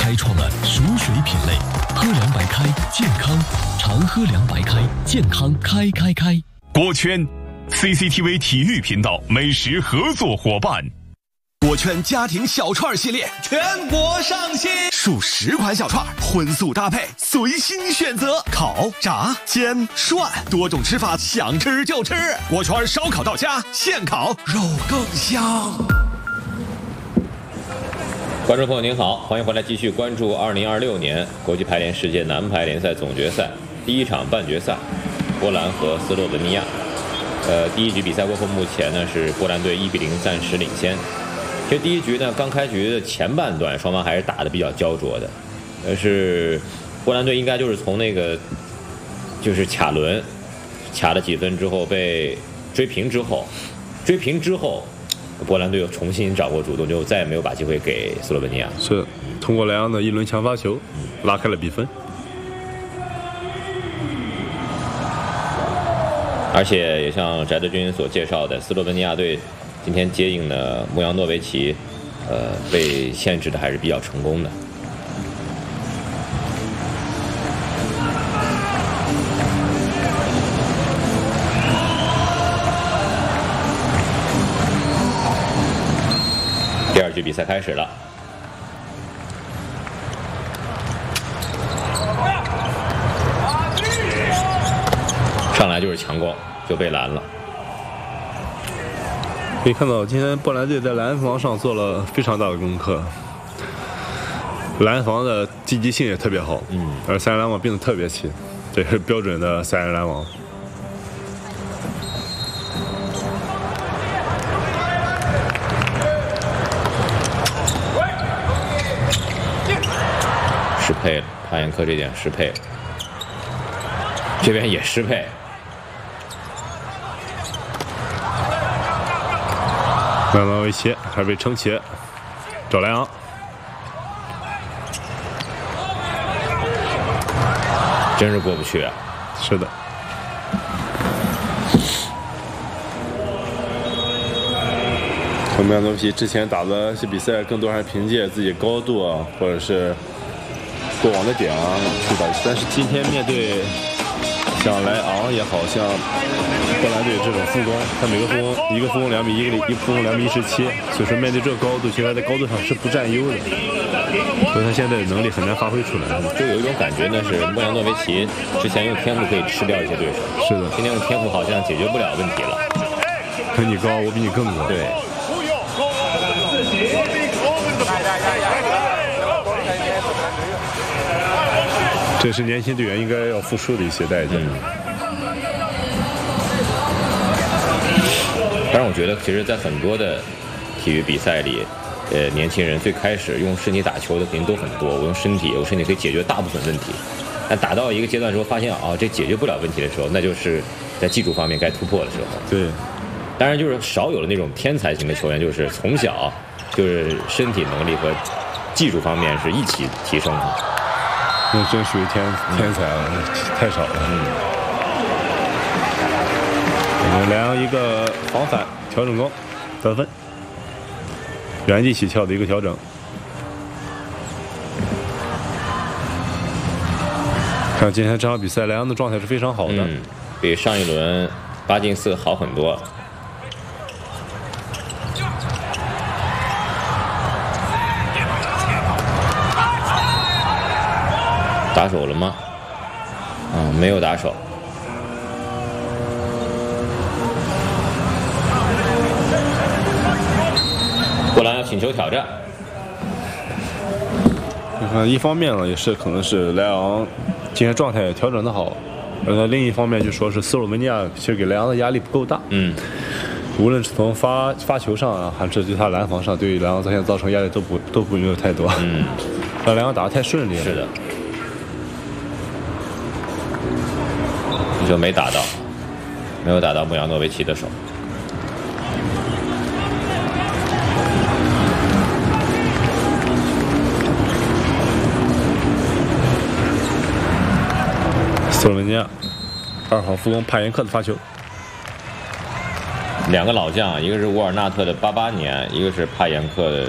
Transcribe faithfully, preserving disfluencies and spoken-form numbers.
开创了熟水品类，喝凉白开，健康，常喝凉白开，健康开开开。 锅圈 ，C C T V 体育频道美食合作伙伴。 锅圈家庭小串系列全国上新，数十款小串，荤素搭配，随心选择，烤、炸、煎、涮，多种吃法，想吃就吃。锅圈烧烤到家，现烤肉更香。 观众朋友您好，欢迎回来继续关注二零二六年国际排联世界男排联赛总决赛第一场半决赛，波兰和斯洛文尼亚。呃，第一局比赛过后，目前呢是波兰队一比零暂时领先。其实第一局呢，刚开局的前半段，双方还是打得比较焦灼的，但是波兰队应该就是从那个就是卡轮卡了几分之后被追平之后，追平之后，波兰队又重新掌握主动，就再也没有把机会给斯洛文尼亚。 是通过莱昂的一轮强发球，拉开了比分。 而且也像翟德军所介绍的，斯洛文尼亚队今天接应的穆扬诺维奇，呃，被限制的还是比较成功的。第二局比赛开始了，上来就是强攻，就被拦了。 可以看到，今天波兰队在拦防上做了非常大的功课，拦防的积极性也特别好，嗯，而三人拦网并得特别齐，这是标准的三人拦网。 失配了，帕延科这点失配了，这边也失配。 莱昂维奇还是被撑起，找莱昂， 真是过不去啊！ 是的。我们莱昂维奇之前打的这比赛，更多还是凭借自己高度啊，或者是过往的点啊去打，但是今天面对像莱昂也好像波兰队这种副攻，他每个副攻一个副攻两米一个一个副攻两米一十七，所以说面对这个高度，其实他在高度上是不占优的，所以他现在的能力很难发挥出来。 就有一种感觉呢，是穆扬诺维奇之前用天赋可以吃掉一些对手， 是的， 今天用天赋好像解决不了问题了。 可你高，我比你更高。 对。 这是年轻队员应该要付出的一些代价。嗯， 当然，我觉得其实，在很多的体育比赛里，呃，年轻人最开始用身体打球的肯定都很多。我用身体，我身体可以解决大部分问题。但打到一个阶段之后，发现啊，这解决不了问题的时候，那就是在技术方面该突破的时候。 对， 当然就是少有了那种天才型的球员，就是从小就是身体能力和技术方面是一起提升的。 那真属于天天才了，嗯、太少了。嗯。我们莱昂一个防反调整攻得分，原地起跳的一个调整。看今天这场比赛，莱昂的状态是非常好的， 嗯、比上一轮八进四好很多。打手了吗？嗯，没有打手。波兰要请求挑战。 你看，一方面呢，也是可能是莱昂今天状态调整的好，而另一方面就说是斯洛文尼亚其实给莱昂的压力不够大。嗯，无论是从发发球上啊，还是对他拦防上，对于莱昂现在造成压力都不都不没有太多。嗯，让莱昂打得太顺利了。 是的。就没打到，没有打到穆扬诺维奇的手。 斯洛文尼亚二号副攻帕延科的发球。 两个老将，一个是沃尔纳特的八八年，一个是帕延科的